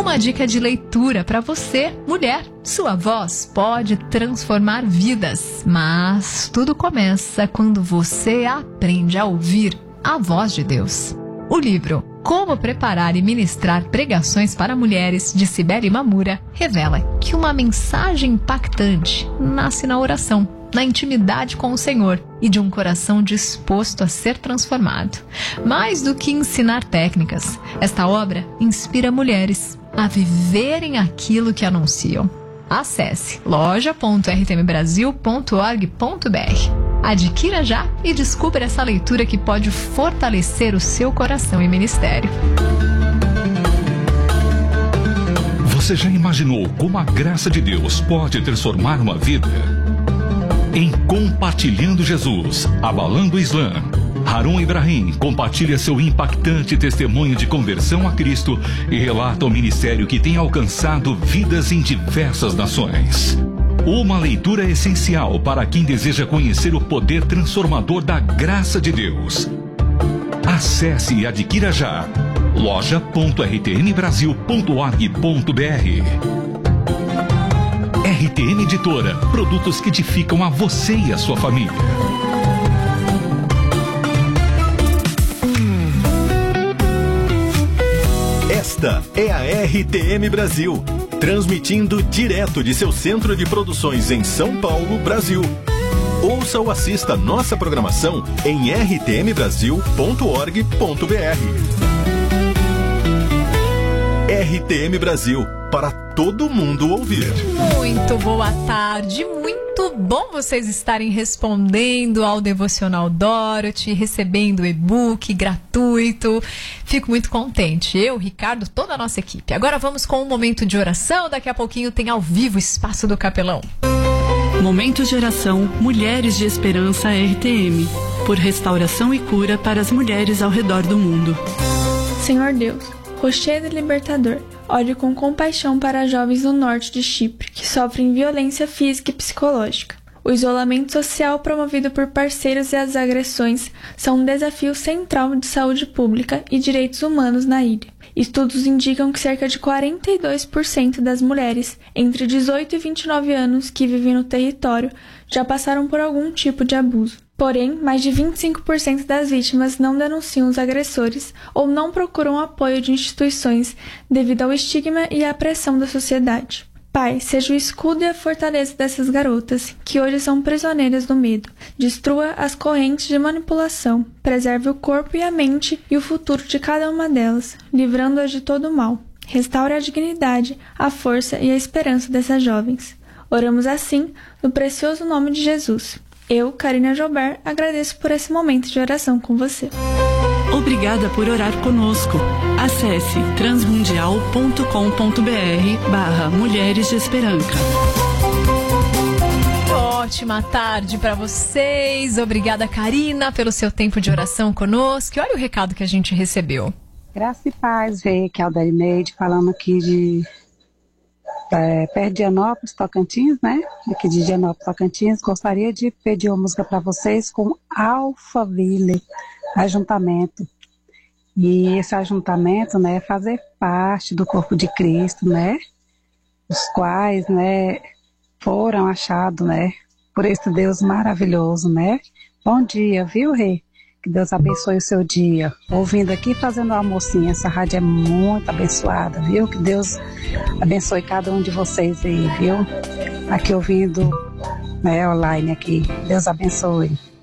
uma dica de leitura para você, mulher. Sua voz pode transformar vidas, mas tudo começa quando você aprende a ouvir a voz de Deus. O livro Como Preparar e Ministrar Pregações para Mulheres, de Cibele Mamura, revela que uma mensagem impactante nasce na oração, na intimidade com o Senhor e de um coração disposto a ser transformado. Mais do que ensinar técnicas, esta obra inspira mulheres a viverem aquilo que anunciam. Acesse loja.rtmbrasil.org.br. Adquira já e descubra essa leitura que pode fortalecer o seu coração e ministério. Você já imaginou como a graça de Deus pode transformar uma vida? Em Compartilhando Jesus, Abalando o Islã, Harun Ibrahim compartilha seu impactante testemunho de conversão a Cristo e relata o ministério que tem alcançado vidas em diversas nações. Uma leitura essencial para quem deseja conhecer o poder transformador da graça de Deus. Acesse e adquira já loja.rtmbrasil.org.br. RTM Editora, produtos que edificam a você e a sua família. Esta é a RTM Brasil, transmitindo direto de seu centro de produções em São Paulo, Brasil. Ouça ou assista nossa programação em rtmbrasil.org.br. RTM Brasil, para todo mundo ouvir. Muito boa tarde, muito bom vocês estarem respondendo ao Devocional Dorothy, recebendo o e-book gratuito. Fico muito contente, eu, Ricardo, toda a nossa equipe. Agora vamos com um momento de oração, daqui a pouquinho tem ao vivo o Espaço do Capelão. Momentos de oração, Mulheres de Esperança RTM, por restauração e cura para as mulheres ao redor do mundo. Senhor Deus, rochedo e libertador, olhe com compaixão para as jovens do norte de Chipre, que sofrem violência física e psicológica. O isolamento social promovido por parceiros e as agressões são um desafio central de saúde pública e direitos humanos na ilha. Estudos indicam que cerca de 42% das mulheres entre 18 e 29 anos que vivem no território já passaram por algum tipo de abuso. Porém, mais de 25% das vítimas não denunciam os agressores ou não procuram apoio de instituições devido ao estigma e à pressão da sociedade. Pai, seja o escudo e a fortaleza dessas garotas, que hoje são prisioneiras do medo. Destrua as correntes de manipulação, preserve o corpo e a mente e o futuro de cada uma delas, livrando-as de todo o mal. Restaure a dignidade, a força e a esperança dessas jovens. Oramos assim, no precioso nome de Jesus. Eu, Karina Joubert, agradeço por esse momento de oração com você. Obrigada por orar conosco. Acesse transmundial.com.br/Mulheres de Esperança. Ótima tarde para vocês. Obrigada, Karina, pelo seu tempo de oração conosco. E olha o recado que a gente recebeu. Graça e paz, que é a Daineide falando aqui de perto de Higienópolis, Tocantins, né? Aqui de Higienópolis, Tocantins. Gostaria de pedir uma música para vocês com Alphaville, ajuntamento. E esse ajuntamento, né, fazer parte do corpo de Cristo, né? Os quais, né, foram achados, né, por esse Deus maravilhoso, né? Bom dia, viu, Rê? Que Deus abençoe o seu dia. Ouvindo aqui, fazendo uma mocinha, essa rádio é muito abençoada, viu? Que Deus abençoe cada um de vocês aí, viu? Aqui ouvindo, né, online aqui. Deus abençoe.